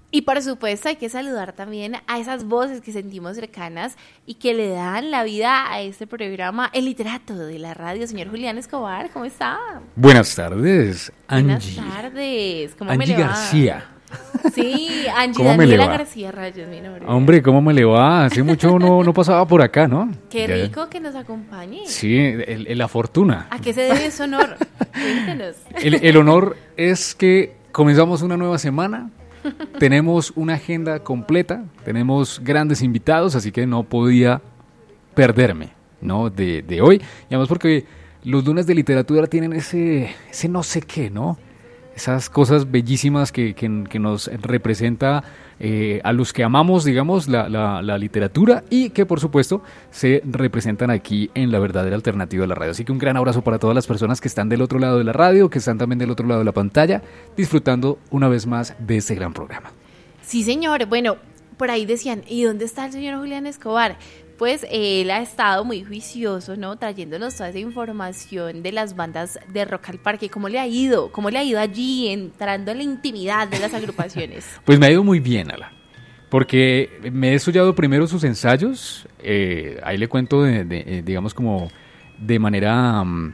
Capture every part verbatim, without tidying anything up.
Y por supuesto hay que saludar también a esas voces que sentimos cercanas y que le dan la vida a este programa, el literato de la radio, señor Julián Escobar, ¿cómo está? Buenas tardes, Angie. Buenas tardes, ¿cómo Angie me le va? García. Sí, Angie ¿Cómo me le Daniela va? García Rayos, mi nombre. Hombre, ¿cómo me le va? Hace mucho no, no pasaba por acá, ¿no? Qué Ya- rico que nos acompañe. Sí, el- el- la fortuna. ¿A qué se debe ese honor? Cuéntenos. El, el honor es que comenzamos una nueva semana, tenemos una agenda completa, tenemos grandes invitados, así que no podía perderme, ¿no? De, de hoy. Y además porque los lunes de literatura tienen ese, ese no sé qué, ¿no? Esas cosas bellísimas que, que, que nos representa eh, a los que amamos, digamos, la, la, la literatura y que, por supuesto, se representan aquí en La Verdadera Alternativa de la Radio. Así que un gran abrazo para todas las personas que están del otro lado de la radio, que están también del otro lado de la pantalla, disfrutando una vez más de este gran programa. Sí, señor. Bueno, por ahí decían, ¿y dónde está el señor Julián Escobar? Pues él ha estado muy juicioso, ¿no? Trayéndonos toda esa información de las bandas de Rock al Parque. ¿Cómo le ha ido? ¿Cómo le ha ido allí, entrando en la intimidad de las agrupaciones? Pues me ha ido muy bien, Ala, porque me he estudiado primero sus ensayos, eh, ahí le cuento, de, de, eh, digamos, como de manera um,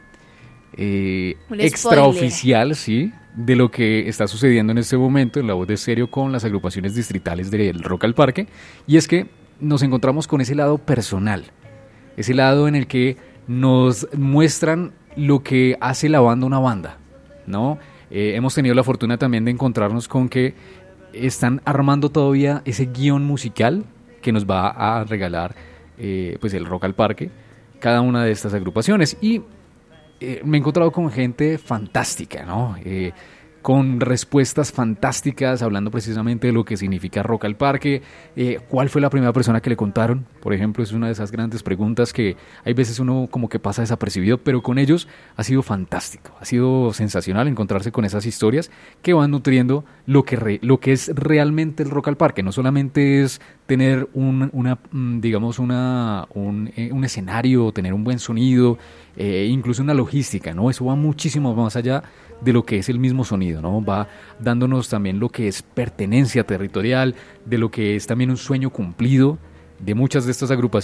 eh, Un extraoficial, sí, de lo que está sucediendo en este momento en La Voz de Estéreo con las agrupaciones distritales del Rock al Parque, y es que nos encontramos con ese lado personal, ese lado en el que nos muestran lo que hace la banda una banda, ¿no? Eh, hemos tenido la fortuna también de encontrarnos con que están armando todavía ese guión musical que nos va a regalar eh, pues el Rock al Parque, cada una de estas agrupaciones. Y eh, me he encontrado con gente fantástica, ¿no? Eh, con respuestas fantásticas, hablando precisamente de lo que significa Rock al Parque. Eh, ¿Cuál fue la primera persona que le contaron? Por ejemplo, es una de esas grandes preguntas que hay veces uno como que pasa desapercibido, pero con ellos ha sido fantástico, ha sido sensacional encontrarse con esas historias que van nutriendo lo que, re, lo que es realmente el Rock al Parque. No solamente es tener un, una, digamos, una, un, eh, un escenario, tener un buen sonido, eh, incluso una logística, ¿no? Eso va muchísimo más allá de lo que es el mismo sonido, ¿no? Va dándonos también lo que es pertenencia territorial, de lo que es también un sueño cumplido de muchas de estas agrupaciones